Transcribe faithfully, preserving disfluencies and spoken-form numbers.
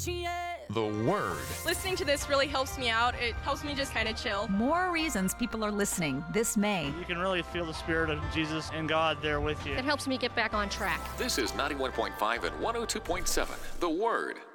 The Word. Listening to this really helps me out. It helps me just kind of chill. More reasons people are listening this May. You can really feel the Spirit of Jesus and God there with you. It helps me get back on track. This is ninety-one point five and one oh two point seven, The Word.